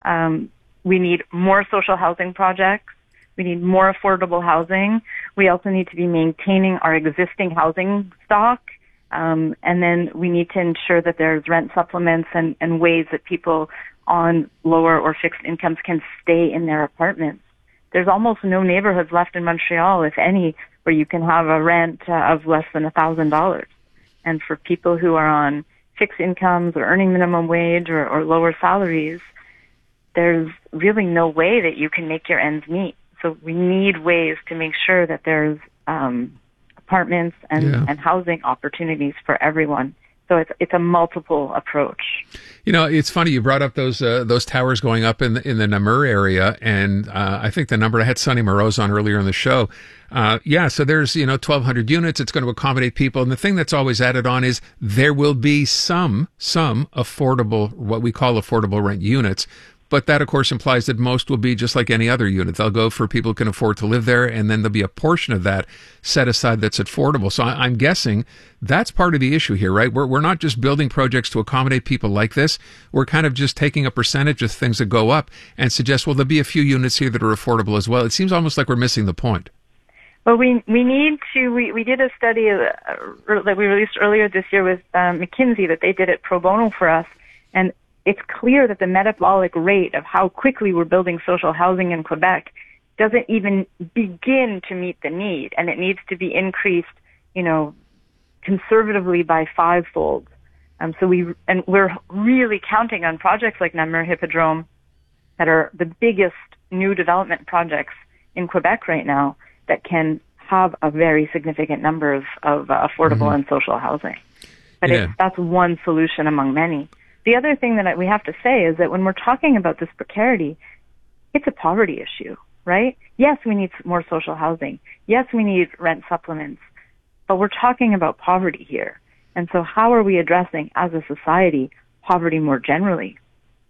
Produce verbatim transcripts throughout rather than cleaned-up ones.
Um, we need more social housing projects. We need more affordable housing. We also need to be maintaining our existing housing stock. Um, and then we need to ensure that there's rent supplements and, and ways that people on lower or fixed incomes can stay in their apartments. There's almost no neighborhoods left in Montreal, if any, where you can have a rent uh, of less than one thousand dollars. And for people who are on fixed incomes or earning minimum wage or, or lower salaries, there's really no way that you can make your ends meet. So we need ways to make sure that there's um, apartments and, yeah. and housing opportunities for everyone. So it's it's a multiple approach. You know, it's funny you brought up those uh, those towers going up in the, in the Namur area, and uh, I think the number I had Sonny Moroz on earlier in the show. Uh, yeah, so there's you know twelve hundred units. It's going to accommodate people, and the thing that's always added on is there will be some some affordable, what we call affordable rent units. But that, of course, implies that most will be just like any other unit. They'll go for people who can afford to live there, and then there'll be a portion of that set aside that's affordable. So I'm guessing that's part of the issue here, right? We're we're not just building projects to accommodate people like this. We're kind of just taking a percentage of things that go up and suggest, well, there'll be a few units here that are affordable as well. It seems almost like we're missing the point. Well, we we need to. We, we did a study uh, that we released earlier this year with um, McKinsey that they did it pro bono for us, and it's clear that the metabolic rate of how quickly we're building social housing in Quebec doesn't even begin to meet the need, and it needs to be increased, you know, conservatively by fivefold. Um, so we and we're really counting on projects like Namur Hippodrome that are the biggest new development projects in Quebec right now that can have a very significant number of, of uh, affordable mm-hmm. and social housing. But yeah. it, that's one solution among many. The other thing that we have to say is that when we're talking about this precarity, it's a poverty issue, right? Yes, we need more social housing. Yes, we need rent supplements. But we're talking about poverty here. And so how are we addressing, as a society, poverty more generally?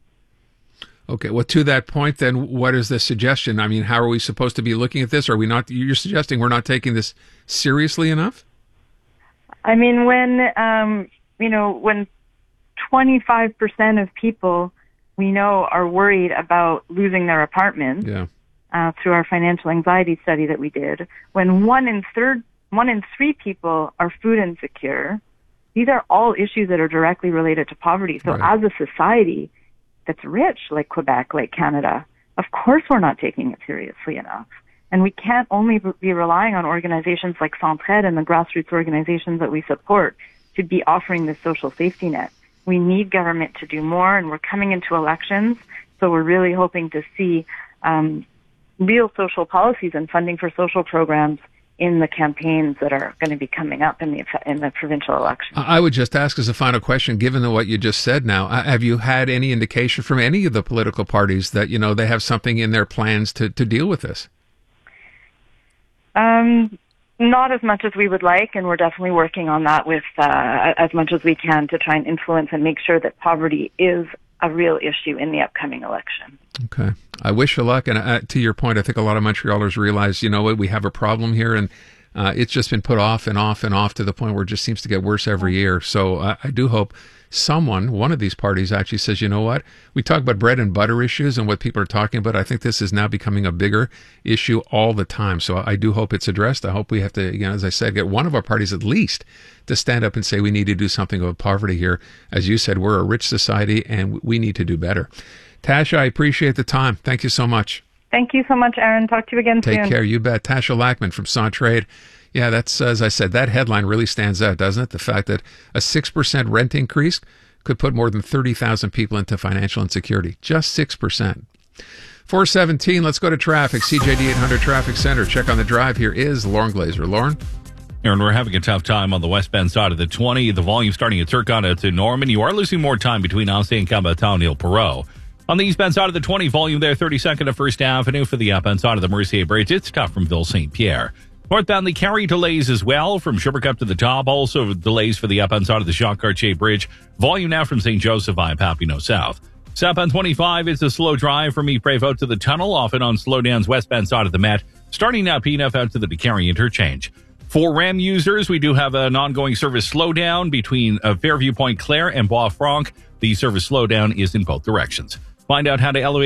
Okay, well, to that point, then, what is the suggestion? I mean, how are we supposed to be looking at this? Are we not, you're suggesting we're not taking this seriously enough? I mean, when, um, you know, when twenty-five percent of people we know are worried about losing their apartments yeah. uh, through our financial anxiety study that we did. When one in third, one in three people are food insecure, these are all issues that are directly related to poverty. So right. as a society that's rich, like Quebec, like Canada, of course we're not taking it seriously enough. And we can't only be relying on organizations like Centraide and the grassroots organizations that we support to be offering this social safety net. We need government to do more, and we're coming into elections, so we're really hoping to see um, real social policies and funding for social programs in the campaigns that are going to be coming up in the in the provincial election. I would just ask as a final question, given what you just said now, have you had any indication from any of the political parties that, you know, they have something in their plans to, to deal with this? Um. Not as much as we would like, and we're definitely working on that with uh, as much as we can to try and influence and make sure that poverty is a real issue in the upcoming election. Okay. I wish you luck. And uh, to your point, I think a lot of Montrealers realize, you know what, we have a problem here, and uh, it's just been put off and off and off to the point where it just seems to get worse every year. So uh, I do hope someone, one of these parties actually says, you know what, we talk about bread and butter issues and what people are talking about. I think this is now becoming a bigger issue all the time. So I do hope it's addressed. I hope we have to, you know, as I said, get one of our parties at least to stand up and say we need to do something about poverty here. As you said, we're a rich society and we need to do better. Tasha, I appreciate the time. Thank you so much. Thank you so much, Aaron. Talk to you again Take soon. Take care. You bet. Tasha Lackman from Centraide. Yeah, that's, as I said, that headline really stands out, doesn't it? The fact that a six percent rent increase could put more than thirty thousand people into financial insecurity. Just six percent. four seventeen, let's go to traffic. C J D eight hundred Traffic Center. Check on the drive. Here is Lauren Glazer. Lauren? Aaron, we're having a tough time on the westbound side of the twenty. The volume starting at Turcotte to Norman. You are losing more time between Ancien and Cabotown, Ile Perrot. On the eastbound side of the twenty, volume there, thirty-second of First Avenue. For the outbound side of the Mercier Bridge, it's tough from Ville Saint Pierre. Northbound, the Carrie delays as well from Sugarcup to the top. Also delays for the upbound side of the Jacques-Cartier Bridge. Volume now from Saint Joseph via Papineau South. Southbound twenty-five, it's a slow drive from Yves-Prévost to the tunnel, often on slowdowns westbound side of the Met. Starting now, P N F out to the DeCarry interchange. For RAM users, we do have an ongoing service slowdown between uh, Fairview Point Claire and Bois Franc. The service slowdown is in both directions. Find out how to elevate